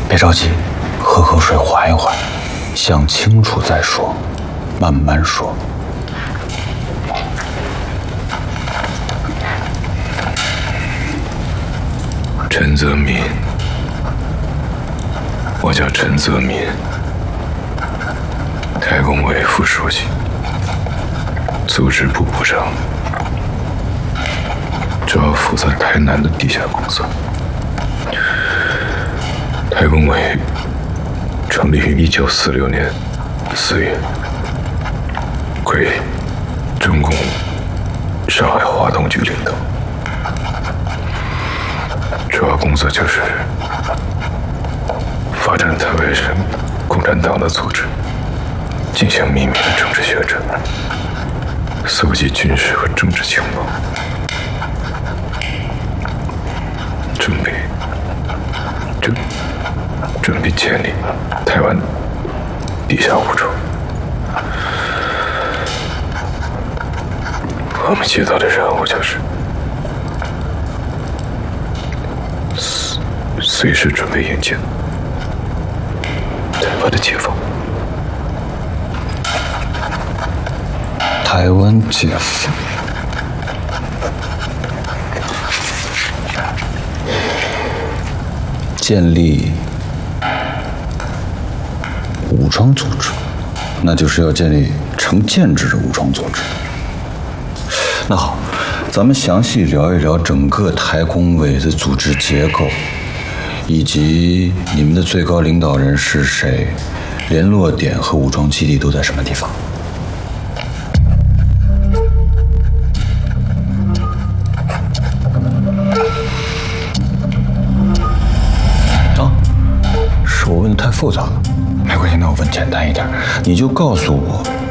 别着急，喝口水缓一缓，想清楚再说，慢慢说。 陈泽民，我叫陈泽民，台工委副书记，组织部部长，主要负责台南的地下工作。台工委成立于1946年4月，归中共上海华东局领导。主要工作就是发展台湾省共产党的组织，进行秘密的政治宣传，搜集军事和政治情报，准备建立台湾地下武装。我们接到的任务就是随时准备迎接台湾的解放。 台湾解放，建立武装组织，那就是要建立成建制的武装组织。那好，咱们详细聊一聊整个台工委的组织结构，以及你们的最高领导人是谁，联络点和武装基地都在什么地方。是我问的太复杂了，没关系，那我问简单一点，你就告诉我